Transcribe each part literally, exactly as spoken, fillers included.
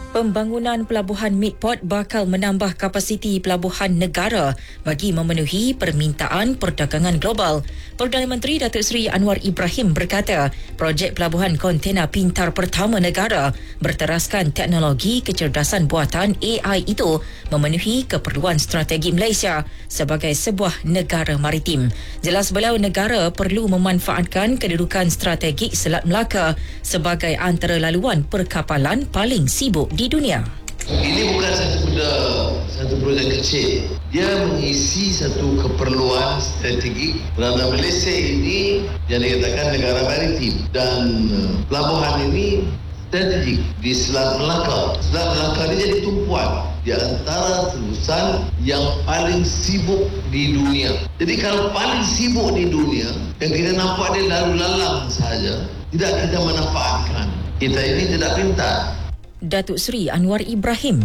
Pembangunan pelabuhan Midport bakal menambah kapasiti pelabuhan negara bagi memenuhi permintaan perdagangan global. Perdana Menteri Datuk Seri Anwar Ibrahim berkata, projek pelabuhan kontena pintar pertama negara berteraskan teknologi kecerdasan buatan A I itu memenuhi keperluan strategi Malaysia sebagai sebuah negara maritim. Jelas beliau, negara perlu memanfaatkan kedudukan strategik Selat Melaka sebagai antara laluan perkapalan paling sibuk di dunia. Ini bukan satu benda, satu projek kecil. Dia mengisi satu keperluan strategik kerana Malaysia ini yang dikatakan negara maritim dan pelabuhan ini strategik di Selat Melaka. Selat Melaka ini jadi tumpuan di antara terusan yang paling sibuk di dunia. Jadi kalau paling sibuk di dunia yang kita nampak dia lalu lalang sahaja, tidak kita manfaatkan. Kita ini tidak pintar. Datuk Seri Anwar Ibrahim.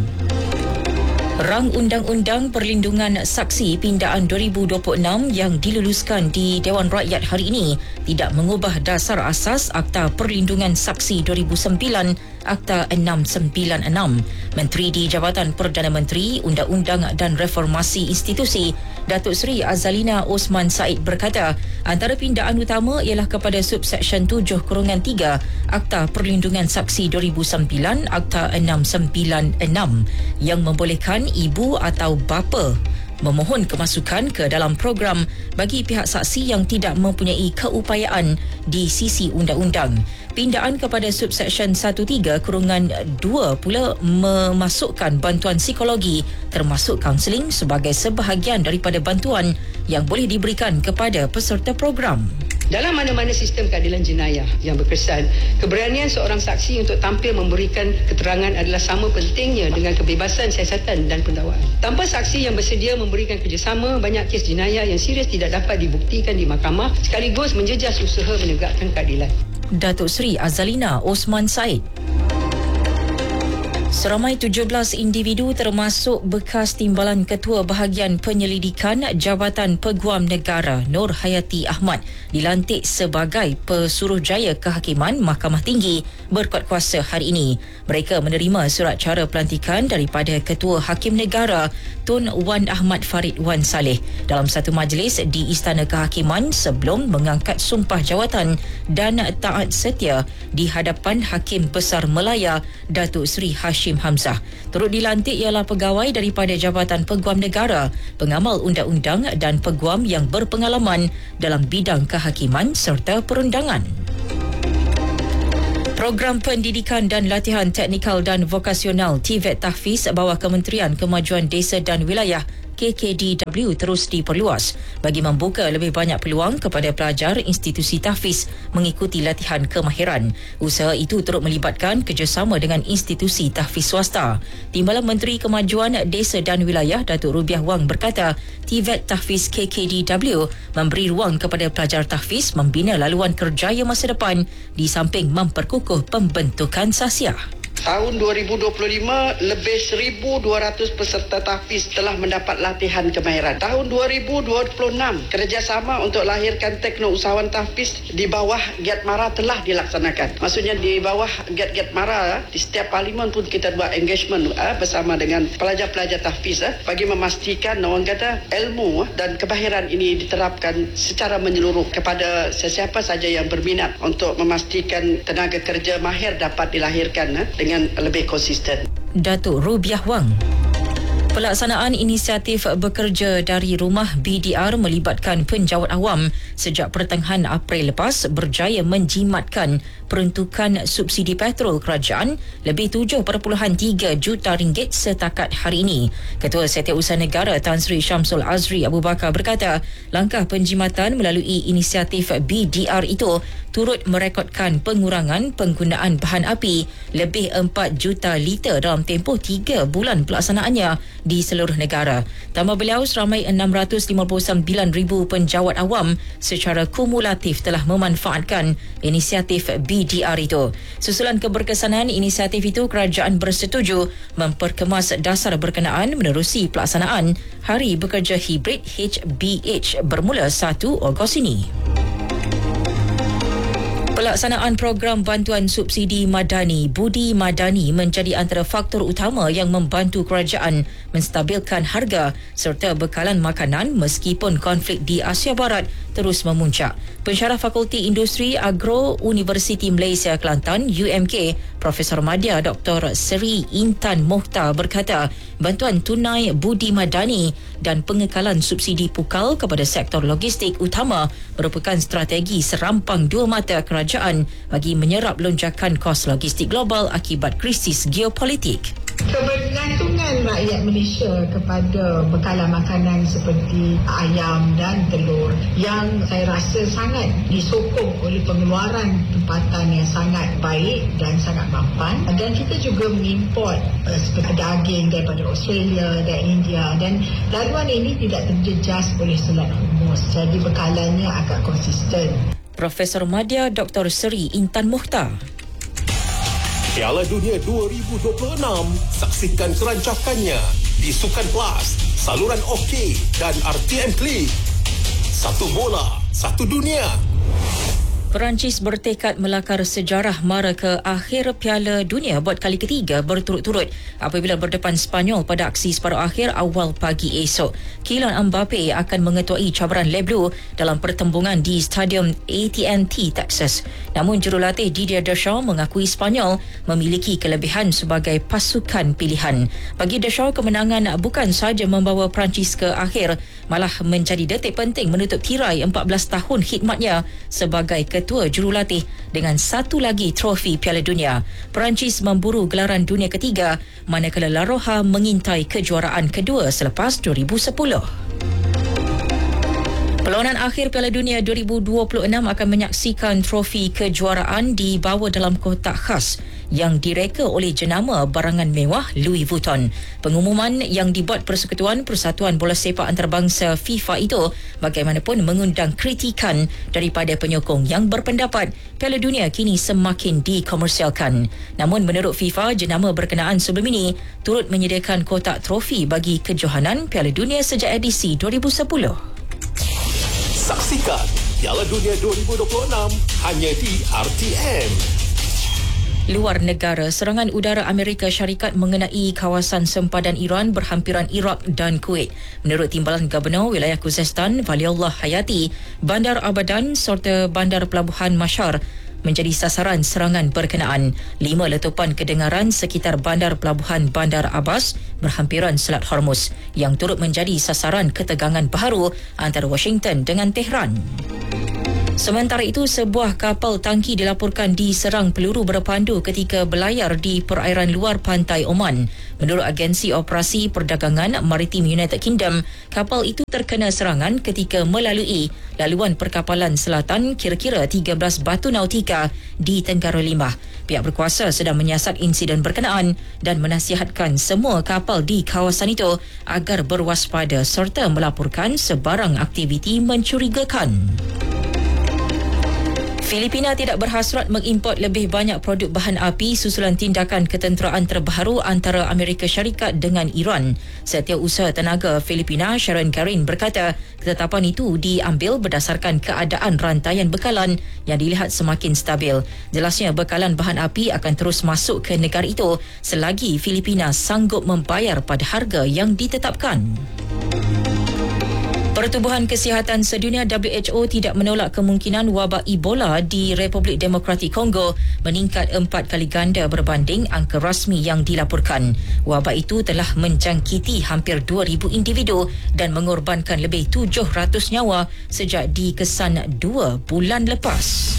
Rang Undang-Undang Perlindungan Saksi Pindaan dua ribu dua puluh enam yang diluluskan di Dewan Rakyat hari ini tidak mengubah dasar asas Akta Perlindungan Saksi dua ribu sembilan Akta enam sembilan enam. Menteri di Jabatan Perdana Menteri, Undang-Undang dan Reformasi Institusi, Datuk Seri Azalina Osman Said berkata, antara pindaan utama ialah kepada subseksyen tujuh kurungan tiga Akta Perlindungan Saksi dua ribu sembilan Akta enam sembilan enam yang membolehkan ibu atau bapa memohon kemasukan ke dalam program bagi pihak saksi yang tidak mempunyai keupayaan di sisi undang-undang. Pindaan kepada subseksyen tiga belas kurungan dua pula memasukkan bantuan psikologi termasuk kaunseling sebagai sebahagian daripada bantuan yang boleh diberikan kepada peserta program. Dalam mana-mana sistem keadilan jenayah yang berkesan, keberanian seorang saksi untuk tampil memberikan keterangan adalah sama pentingnya dengan kebebasan siasatan dan pendakwaan. Tanpa saksi yang bersedia memberikan kerjasama, banyak kes jenayah yang serius tidak dapat dibuktikan di mahkamah sekaligus menjejas usaha menegakkan keadilan. Datuk Seri Azalina Osman Said. Seramai tujuh belas individu termasuk bekas timbalan Ketua Bahagian Penyelidikan Jabatan Peguam Negara Nur Hayati Ahmad dilantik sebagai Pesuruhjaya Kehakiman Mahkamah Tinggi berkuat kuasa hari ini. Mereka menerima surat cara pelantikan daripada Ketua Hakim Negara Tun Wan Ahmad Farid Wan Saleh dalam satu majlis di Istana Kehakiman sebelum mengangkat sumpah jawatan dan taat setia di hadapan Hakim Besar Melaya Datuk Seri Hashim Hamzah. Turut dilantik ialah pegawai daripada Jabatan Peguam Negara, pengamal undang-undang dan peguam yang berpengalaman dalam bidang kehakiman serta perundangan. Program Pendidikan dan Latihan Teknikal dan Vokasional T V E T Tahfiz bawah Kementerian Kemajuan Desa dan Wilayah K K D W terus diperluas bagi membuka lebih banyak peluang kepada pelajar institusi tahfiz mengikuti latihan kemahiran. Usaha itu turut melibatkan kerjasama dengan institusi tahfiz swasta. Timbalan Menteri Kemajuan Desa dan Wilayah Datuk Rubiah Wang berkata, T V E T Tahfiz K K D W memberi ruang kepada pelajar tahfiz membina laluan kerjaya masa depan di samping memperkukuh pembentukan sasiah. Tahun dua ribu dua puluh lima, lebih seribu dua ratus peserta tahfiz telah mendapat latihan kemahiran. Tahun dua ribu dua puluh enam, kerjasama untuk lahirkan tekno usahawan tahfiz di bawah Giat Mara telah dilaksanakan. Maksudnya di bawah Giat Giat Mara, di setiap parlimen pun kita buat engagement eh, bersama dengan pelajar-pelajar tahfiz eh, bagi memastikan orang kata ilmu eh, dan kemahiran ini diterapkan secara menyeluruh kepada sesiapa saja yang berminat untuk memastikan tenaga kerja mahir dapat dilahirkan eh, dengan lebih konsisten. Datuk Rubiah Wang. Pelaksanaan inisiatif bekerja dari rumah B D R melibatkan penjawat awam sejak pertengahan April lepas berjaya menjimatkan peruntukan subsidi petrol kerajaan lebih tujuh perpuluhan tiga juta ringgit setakat hari ini. Ketua Setiausaha Negara Tan Sri Syamsul Azri Abu Bakar berkata, langkah penjimatan melalui inisiatif B D R itu turut merekodkan pengurangan penggunaan bahan api lebih empat juta liter dalam tempoh tiga bulan pelaksanaannya di seluruh negara. Tambah beliau, seramai enam ratus lima puluh sembilan ribu penjawat awam secara kumulatif telah memanfaatkan inisiatif B D R itu. Susulan keberkesanan inisiatif itu, kerajaan bersetuju memperkemas dasar berkenaan menerusi pelaksanaan Hari Bekerja Hibrid H B H bermula satu Ogos ini. Pelaksanaan program bantuan subsidi Madani Budi Madani menjadi antara faktor utama yang membantu kerajaan menstabilkan harga serta bekalan makanan meskipun konflik di Asia Barat terus memuncak. Pensyarah Fakulti Industri Agro Universiti Malaysia Kelantan U M K, Profesor Madya Doktor Seri Intan Mohtar berkata, bantuan tunai Budi Madani dan pengekalan subsidi pukal kepada sektor logistik utama merupakan strategi serampang dua mata kerajaan bagi menyerap lonjakan kos logistik global akibat krisis geopolitik. Kebergantungan rakyat Malaysia kepada bekalan makanan seperti ayam dan telur yang saya rasa sangat disokong oleh pengeluaran tempatan yang sangat baik dan sangat mampan, dan kita juga mengimport uh, seperti daging daripada Australia dan India, dan laluan ini tidak terjejas oleh Selat Hormuz, jadi bekalannya agak konsisten. Profesor Madya Doktor Seri Intan Mohtar. Piala Dunia dua ribu dua puluh enam, saksikan kerancakannya di Sukan Plus, saluran OK dan R T M Klik. Satu bola, satu dunia. Perancis bertekad melakar sejarah mara ke akhir Piala Dunia buat kali ketiga berturut-turut apabila berdepan Sepanyol pada aksi separuh akhir awal pagi esok. Kylian Mbappe akan mengetuai cabaran Le Bleu dalam pertembungan di Stadium A T and T, Texas. Namun jurulatih Didier Deschamps mengakui Sepanyol memiliki kelebihan sebagai pasukan pilihan. Bagi Deschamps, kemenangan bukan sahaja membawa Perancis ke akhir, malah menjadi detik penting menutup tirai empat belas tahun khidmatnya sebagai ketua jurulatih dengan satu lagi trofi Piala Dunia. Perancis memburu gelaran dunia ketiga, manakala La Roja mengintai kejuaraan kedua selepas dua ribu sepuluh. Perlawanan akhir Piala Dunia dua ribu dua puluh enam akan menyaksikan trofi kejuaraan dibawa dalam kotak khas yang direka oleh jenama barangan mewah Louis Vuitton. Pengumuman yang dibuat Persekutuan Persatuan Bola Sepak Antarabangsa FIFA itu bagaimanapun mengundang kritikan daripada penyokong yang berpendapat Piala Dunia kini semakin dikomersialkan. Namun menurut FIFA, jenama berkenaan sebelum ini turut menyediakan kotak trofi bagi kejohanan Piala Dunia sejak edisi dua ribu sepuluh. Saksikan Piala Dunia dua ribu dua puluh enam hanya di R T M. Luar negara, serangan udara Amerika Syarikat mengenai kawasan sempadan Iran berhampiran Iraq dan Kuwait. Menurut Timbalan Gubernur Wilayah Khuzestan, Waliullah Hayati, Bandar Abadan serta Bandar Pelabuhan Mashhar menjadi sasaran serangan berkenaan. Lima letupan kedengaran sekitar Bandar Pelabuhan Bandar Abbas berhampiran Selat Hormuz yang turut menjadi sasaran ketegangan baharu antara Washington dengan Tehran. Sementara itu, sebuah kapal tangki dilaporkan diserang peluru berpandu ketika berlayar di perairan luar pantai Oman. Menurut Agensi Operasi Perdagangan Maritim United Kingdom, kapal itu terkena serangan ketika melalui laluan perkapalan selatan kira-kira tiga belas batu nautika di Tenggara Limbah. Pihak berkuasa sedang menyiasat insiden berkenaan dan menasihatkan semua kapal di kawasan itu agar berwaspada serta melaporkan sebarang aktiviti mencurigakan. Filipina tidak berhasrat mengimport lebih banyak produk bahan api susulan tindakan ketenteraan terbaru antara Amerika Syarikat dengan Iran. Setiausaha Tenaga Filipina Sharon Karin berkata, ketetapan itu diambil berdasarkan keadaan rantaian bekalan yang dilihat semakin stabil. Jelasnya bekalan bahan api akan terus masuk ke negara itu selagi Filipina sanggup membayar pada harga yang ditetapkan. Pertubuhan Kesihatan Sedunia W H O tidak menolak kemungkinan wabak Ebola di Republik Demokratik Kongo meningkat empat kali ganda berbanding angka rasmi yang dilaporkan. Wabak itu telah menjangkiti hampir dua ribu individu dan mengorbankan lebih tujuh ratus nyawa sejak dikesan dua bulan lepas.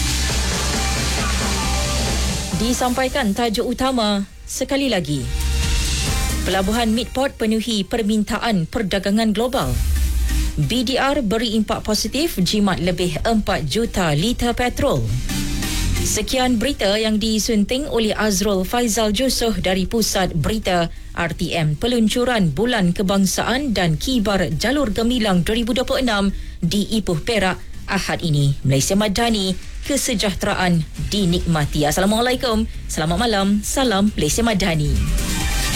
Disampaikan tajuk utama sekali lagi. Pelabuhan Midport penuhi permintaan perdagangan global. B D R beri impak positif jimat lebih empat juta liter petrol. Sekian berita yang disunting oleh Azrul Faizal Jusoh dari Pusat Berita R T M. Peluncuran Bulan Kebangsaan dan Kibar Jalur Gemilang dua ribu dua puluh enam di Ipoh Perak Ahad ini. Malaysia Madani, kesejahteraan dinikmati. Assalamualaikum, selamat malam, salam Malaysia Madani.